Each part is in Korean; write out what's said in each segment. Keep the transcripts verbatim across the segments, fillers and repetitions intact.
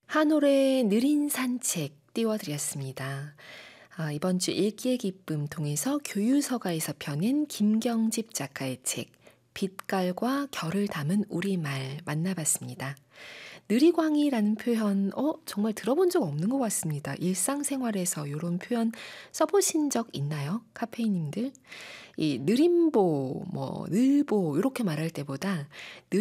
한올의 느린 산책 띄워드렸습니다. 아, 이번 주 읽기의 기쁨 통해서 교유서가에서 펴낸 김경집 작가의 책 빛깔과 결을 담은 우리말 만나봤습니다. 느리광이라는 표현 어 정말 들어본 적 없는 것 같습니다. 일상생활에서 이런 표현 써보신 적 있나요? 카페인님들? 이 느림보, 뭐 늘보 이렇게 말할 때보다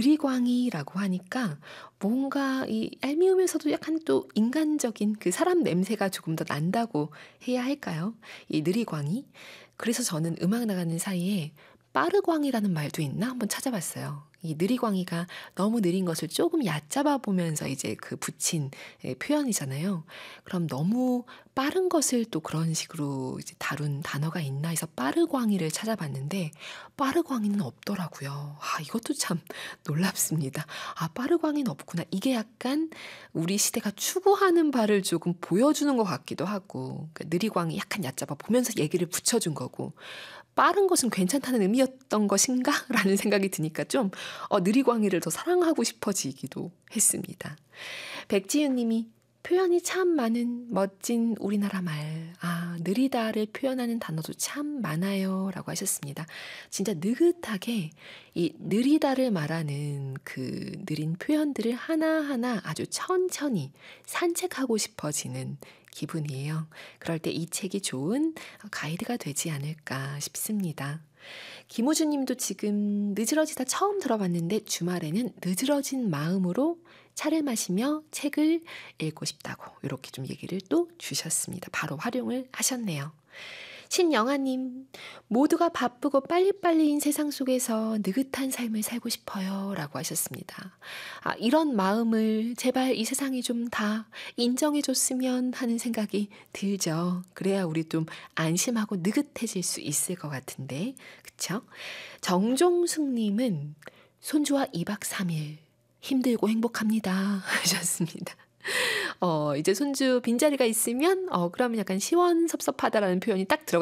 느리광이라고 하니까 뭔가 이 얄미우면서도 약간 또 인간적인 그 사람 냄새가 조금 더 난다고 해야 할까요? 이 느리광이. 그래서 저는 음악 나가는 사이에 빠르광이라는 말도 있나 한번 찾아봤어요. 이 느리광이가 너무 느린 것을 조금 얕잡아 보면서 이제 그 붙인 표현이잖아요. 그럼 너무 빠른 것을 또 그런 식으로 이제 다룬 단어가 있나 해서 빠르광이를 찾아봤는데 빠르광이는 없더라고요. 아, 이것도 참 놀랍습니다. 아, 빠르광이는 없구나. 이게 약간 우리 시대가 추구하는 바를 조금 보여주는 것 같기도 하고 그러니까 느리광이 약간 얕잡아 보면서 얘기를 붙여준 거고 빠른 것은 괜찮다는 의미였던 것인가? 라는 생각이 드니까 좀 어, 느리광이를 더 사랑하고 싶어지기도 했습니다. 백지윤 님이 표현이 참 많은 멋진 우리나라 말. 아, 느리다를 표현하는 단어도 참 많아요. 라고 하셨습니다. 진짜 느긋하게 이 느리다를 말하는 그 느린 표현들을 하나하나 아주 천천히 산책하고 싶어지는 기분이에요. 그럴 때 이 책이 좋은 가이드가 되지 않을까 싶습니다. 김호준 님도 지금 늦으러지다 처음 들어봤는데 주말에는 늦으러진 마음으로 차를 마시며 책을 읽고 싶다고 이렇게 좀 얘기를 또 주셨습니다. 바로 활용을 하셨네요. 신영아님, 모두가 바쁘고 빨리빨리인 세상 속에서 느긋한 삶을 살고 싶어요 라고 하셨습니다. 아, 이런 마음을 제발 이 세상이 좀 다 인정해줬으면 하는 생각이 들죠. 그래야 우리 좀 안심하고 느긋해질 수 있을 것 같은데, 그쵸? 정종숙님은 손주와 이 박 삼 일 힘들고 행복합니다 하셨습니다. 어, 이제 손주 빈자리가 있으면 어, 그러면 약간 시원섭섭하다라는 표현이 딱 들어가